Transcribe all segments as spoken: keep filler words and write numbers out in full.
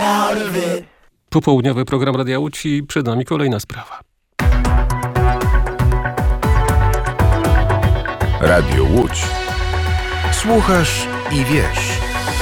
Popołudniowy program Radia Łódź i przed nami kolejna sprawa. Radio Łódź. Słuchasz i wiesz.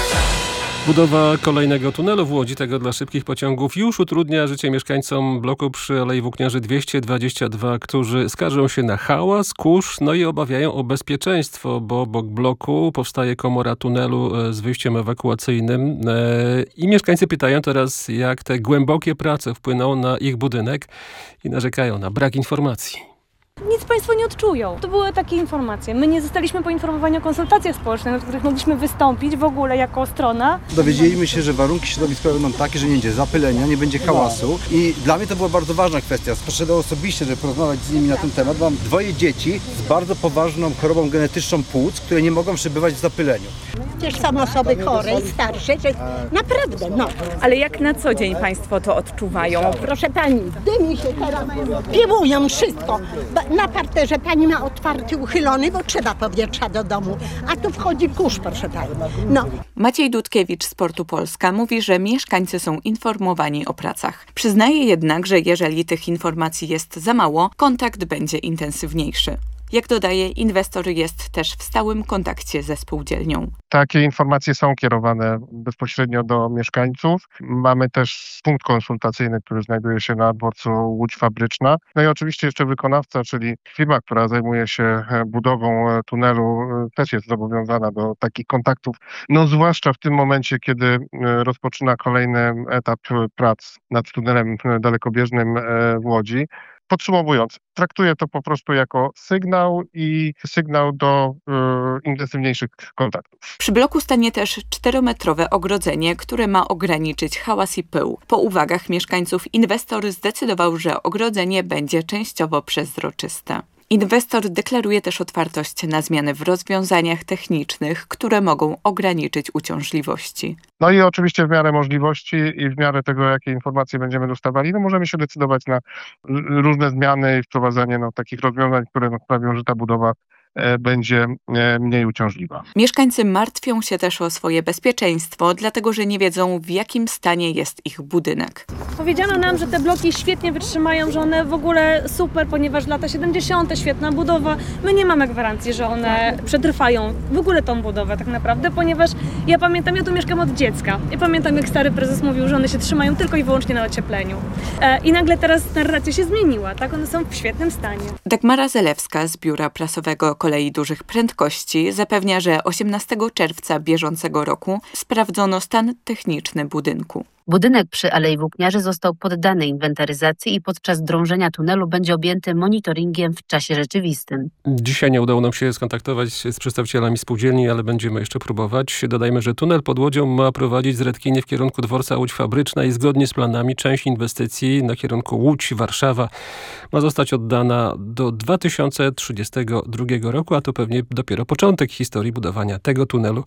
Budowa kolejnego tunelu w Łodzi, tego dla szybkich pociągów, już utrudnia życie mieszkańcom bloku przy Alei Włókniarzy dwieście dwadzieścia dwa, którzy skarżą się na hałas, kurz, no i obawiają o bezpieczeństwo, bo obok bloku powstaje komora tunelu z wyjściem ewakuacyjnym i mieszkańcy pytają teraz, jak te głębokie prace wpłyną na ich budynek i narzekają na brak informacji. Nic Państwo nie odczują. To były takie informacje. My nie zostaliśmy poinformowani o konsultacjach społecznych, na których mogliśmy wystąpić w ogóle jako strona. Dowiedzieliśmy się, że warunki środowiskowe będą takie, że nie będzie zapylenia, nie będzie hałasu i dla mnie to była bardzo ważna kwestia. Poszedłem osobiście, żeby porozmawiać z nimi na ten temat. Mam dwoje dzieci z bardzo poważną chorobą genetyczną płuc, które nie mogą przebywać w zapyleniu. Też są osoby chore i starsze, że naprawdę, no. Ale jak na co dzień Państwo to odczuwają? Proszę Pani, dymi się teraz, piemują wszystko. Na parterze Pani ma otwarty, uchylony, bo trzeba powietrza do domu, a tu wchodzi kurz, proszę Pani. No. Maciej Dudkiewicz z Portu Polska mówi, że mieszkańcy są informowani o pracach. Przyznaje jednak, że jeżeli tych informacji jest za mało, kontakt będzie intensywniejszy. Jak dodaje, inwestor jest też w stałym kontakcie ze spółdzielnią. Takie informacje są kierowane bezpośrednio do mieszkańców. Mamy też punkt konsultacyjny, który znajduje się na dworcu Łódź Fabryczna. No i oczywiście jeszcze wykonawca, czyli firma, która zajmuje się budową tunelu, też jest zobowiązana do takich kontaktów. No zwłaszcza w tym momencie, kiedy rozpoczyna kolejny etap prac nad tunelem dalekobieżnym w Łodzi. Podsumowując, traktuję to po prostu jako sygnał i sygnał do y, intensywniejszych kontaktów. Przy bloku stanie też czterometrowe ogrodzenie, które ma ograniczyć hałas i pył. Po uwagach mieszkańców inwestor zdecydował, że ogrodzenie będzie częściowo przezroczyste. Inwestor deklaruje też otwartość na zmiany w rozwiązaniach technicznych, które mogą ograniczyć uciążliwości. No i oczywiście w miarę możliwości i w miarę tego, jakie informacje będziemy dostawali, no możemy się decydować na różne zmiany i wprowadzenie no, takich rozwiązań, które no, sprawią, że ta budowa będzie mniej uciążliwa. Mieszkańcy martwią się też o swoje bezpieczeństwo, dlatego że nie wiedzą, w jakim stanie jest ich budynek. Powiedziano nam, że te bloki świetnie wytrzymają, że one w ogóle super, ponieważ lata siedemdziesiąte, świetna budowa. My nie mamy gwarancji, że one przetrwają w ogóle tą budowę tak naprawdę, ponieważ ja pamiętam, ja tu mieszkam od dziecka. Ja pamiętam, jak stary prezes mówił, że one się trzymają tylko i wyłącznie na ociepleniu. I nagle teraz narracja się zmieniła, tak? One są w świetnym stanie. Dagmara Zelewska z Biura Prasowego Kolei Dużych Prędkości zapewnia, że osiemnastego czerwca bieżącego roku sprawdzono stan techniczny budynku. Budynek przy Alei Włókniarzy został poddany inwentaryzacji i podczas drążenia tunelu będzie objęty monitoringiem w czasie rzeczywistym. Dzisiaj nie udało nam się skontaktować z przedstawicielami spółdzielni, ale będziemy jeszcze próbować. Dodajmy, że tunel pod Łodzią ma prowadzić z Redkiny w kierunku dworca Łódź Fabryczna i zgodnie z planami część inwestycji na kierunku Łódź-Warszawa ma zostać oddana do dwa tysiące trzydziestego drugiego roku, a to pewnie dopiero początek historii budowania tego tunelu.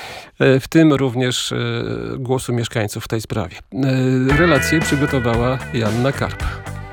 W tym również głosu mieszkańców w tej sprawie. Relację przygotowała Joanna Karp.